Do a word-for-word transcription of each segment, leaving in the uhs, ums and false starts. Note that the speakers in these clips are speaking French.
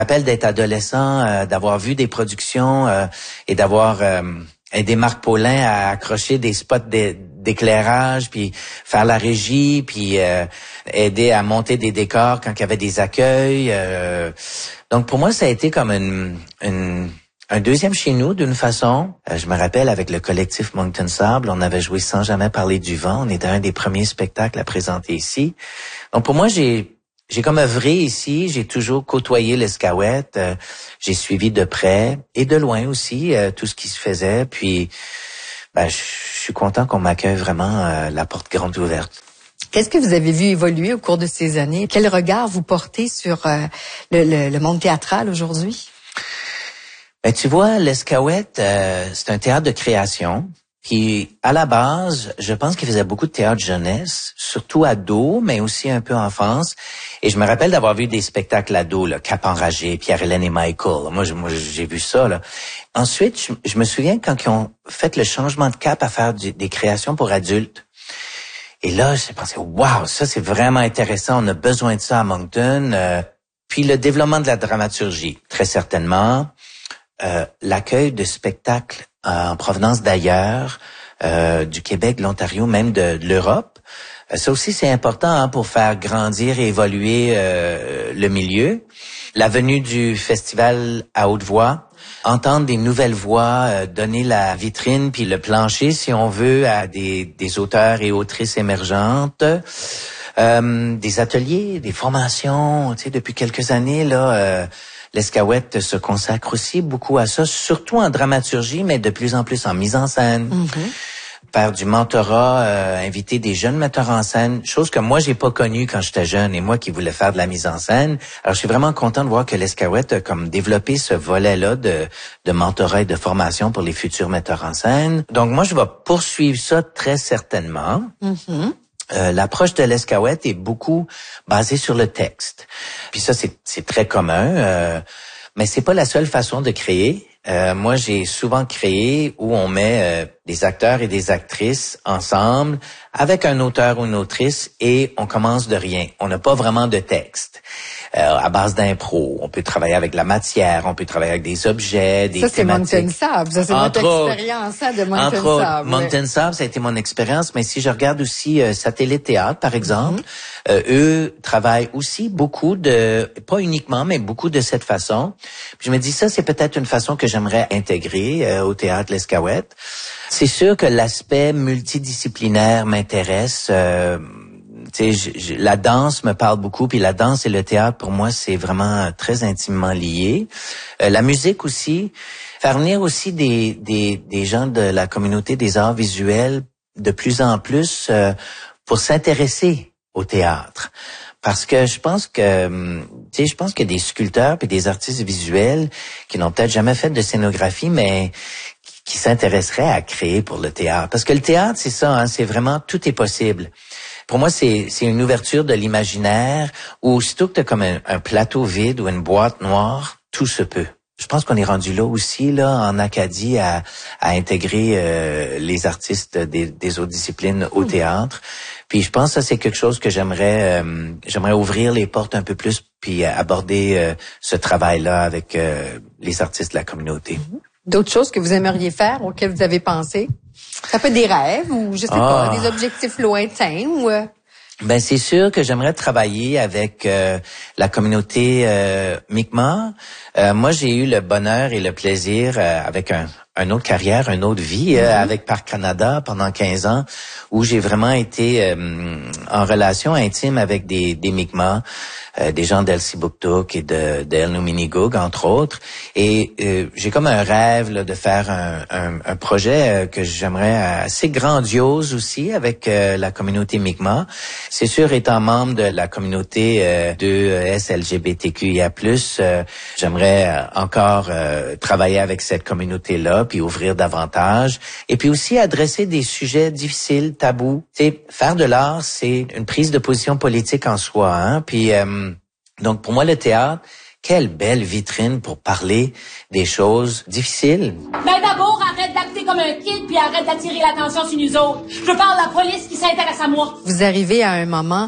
Je me rappelle d'être adolescent, euh, d'avoir vu des productions euh, et d'avoir euh, aidé Marc Paulin à accrocher des spots d'éclairage, puis faire la régie, puis euh, aider à monter des décors quand il y avait des accueils. Euh. Donc pour moi, ça a été comme une, une un deuxième chez nous d'une façon. Euh, je me rappelle avec le collectif Moncton Sable, on avait joué Sans jamais parler du vent. On était un des premiers spectacles à présenter ici. Donc pour moi, j'ai J'ai comme œuvré ici, j'ai toujours côtoyé l'Escaouette, euh, j'ai suivi de près et de loin aussi euh, tout ce qui se faisait, puis ben, je suis content qu'on m'accueille vraiment euh, la porte grande ouverte. Qu'est-ce que vous avez vu évoluer au cours de ces années? Quel regard vous portez sur euh, le, le, le monde théâtral aujourd'hui? Ben, tu vois, l'Escaouette, euh, c'est un théâtre de création. Puis, à la base, je pense qu'il faisait beaucoup de théâtre jeunesse, surtout ado, mais aussi un peu enfance. Et je me rappelle d'avoir vu des spectacles ados, là, Cap enragé, Pierre-Hélène et Michael. Moi, je, moi, j'ai vu ça, là. Ensuite, je, je me souviens quand ils ont fait le changement de cap à faire du, des créations pour adultes. Et là, j'ai pensé, waouh, ça, c'est vraiment intéressant. On a besoin de ça à Moncton. Euh, puis, le développement de la dramaturgie, très certainement. Euh, l'accueil de spectacles en provenance d'ailleurs, euh, du Québec, de l'Ontario, même de, de l'Europe. Euh, ça aussi, c'est important hein, pour faire grandir et évoluer euh, le milieu. La venue du festival à haute voix, entendre des nouvelles voix, euh, donner la vitrine puis le plancher, si on veut, à des, des auteurs et autrices émergentes. Euh, des ateliers, des formations, tu sais, depuis quelques années, là... Euh, L'Escaouette se consacre aussi beaucoup à ça, surtout en dramaturgie, mais de plus en plus en mise en scène. Mm-hmm. Faire du mentorat, euh, inviter des jeunes metteurs en scène, chose que moi, j'ai pas connue quand j'étais jeune et moi qui voulais faire de la mise en scène. Alors, je suis vraiment content de voir que l'Escaouette a comme développé ce volet-là de, de mentorat et de formation pour les futurs metteurs en scène. Donc, moi, je vais poursuivre ça très certainement. Mm-hmm. Euh, l'approche de l'Escaouette est beaucoup basée sur le texte. Puis ça, c'est, c'est très commun, euh, mais c'est pas la seule façon de créer. Euh, moi, j'ai souvent créé où on met euh, des acteurs et des actrices ensemble avec un auteur ou une autrice et on commence de rien. On n'a pas vraiment de texte. Euh, à base d'impro, on peut travailler avec la matière, on peut travailler avec des objets, des ça, thématiques. Ça, c'est Moncton Sable. Ça, c'est entre notre expérience hein, de Moncton entre Sable. Moncton Sable, ça a été mon expérience, mais si je regarde aussi euh, Satellite Théâtre, par exemple, mm-hmm. euh, eux travaillent aussi beaucoup de, pas uniquement, mais beaucoup de cette façon. Puis je me dis, ça, c'est peut-être une façon que j'aimerais intégrer euh, au théâtre l'Escaouette. C'est sûr que l'aspect multidisciplinaire m'intéresse. Euh, Tu sais, je, je, la danse me parle beaucoup, puis la danse et le théâtre, pour moi, c'est vraiment très intimement lié. Euh, la musique aussi, faire venir aussi des, des, des gens de la communauté des arts visuels de plus en plus euh, pour s'intéresser au théâtre. Parce que je pense que, tu sais, je pense qu'il y a des sculpteurs puis des artistes visuels qui n'ont peut-être jamais fait de scénographie, mais qui, qui s'intéresseraient à créer pour le théâtre. Parce que le théâtre, c'est ça, hein, c'est vraiment tout est possible. Pour moi, c'est, c'est une ouverture de l'imaginaire où aussitôt que tu as comme un, un plateau vide ou une boîte noire, tout se peut. Je pense qu'on est rendu là aussi, là, en Acadie, à, à intégrer euh, les artistes des, des autres disciplines au théâtre. Puis je pense que ça, c'est quelque chose que j'aimerais euh, j'aimerais ouvrir les portes un peu plus puis aborder euh, ce travail-là avec euh, les artistes de la communauté. D'autres choses que vous aimeriez faire, auxquelles vous avez pensé? Ça peut être des rêves ou, je sais ah. pas, des objectifs lointains ou... Euh... Ben c'est sûr que j'aimerais travailler avec euh, la communauté euh, Mi'kmaq. Euh, moi, j'ai eu le bonheur et le plaisir euh, avec un une autre carrière, une autre vie euh, mm-hmm. avec Parc Canada pendant quinze ans où j'ai vraiment été euh, en relation intime avec des des Mi'kmaq, euh, des gens d'Elsibuktuk et de d'Elnuminigug entre autres et euh, j'ai comme un rêve là, de faire un un, un projet euh, que j'aimerais assez grandiose aussi avec euh, la communauté Mi'kmaq. C'est sûr, étant membre de la communauté euh, de S L G B T Q I A plus, euh, j'aimerais euh, encore euh, travailler avec cette communauté-là, puis ouvrir davantage. Et puis aussi adresser des sujets difficiles, tabous. Tu sais, faire de l'art, c'est une prise de position politique en soi. Hein? Puis euh, donc, pour moi, le théâtre, quelle belle vitrine pour parler des choses difficiles. Ben d'abord, arrête d'acter comme un kid, puis arrête d'attirer l'attention sur nous autres. Je parle de la police qui s'intéresse à moi. Vous arrivez à un moment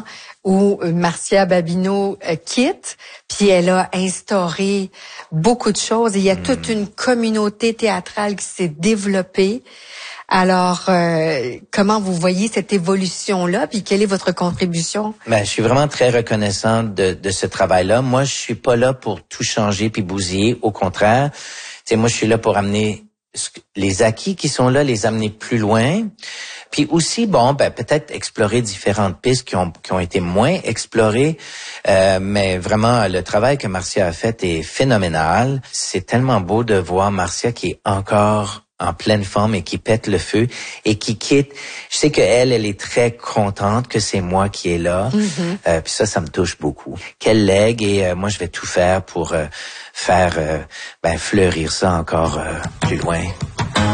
où Marcia Babineau euh, quitte, puis elle a instauré beaucoup de choses. Et il y a mmh. toute une communauté théâtrale qui s'est développée. Alors, euh, comment vous voyez cette évolution-là, puis quelle est votre contribution? Ben, je suis vraiment très reconnaissant de, de ce travail-là. Moi, je suis pas là pour tout changer puis bousiller. Au contraire, tu sais, moi, je suis là pour amener les acquis qui sont là, les amener plus loin. Puis aussi, bon, ben peut-être explorer différentes pistes qui ont qui ont été moins explorées. Euh, mais vraiment, le travail que Marcia a fait est phénoménal. C'est tellement beau de voir Marcia qui est encore en pleine forme et qui pète le feu et qui quitte. Je sais qu'elle, elle est très contente que c'est moi qui est là. Mm-hmm. Euh, puis ça, ça me touche beaucoup. Qu'elle lègue et euh, moi, je vais tout faire pour euh, faire euh, ben, fleurir ça encore euh, plus loin.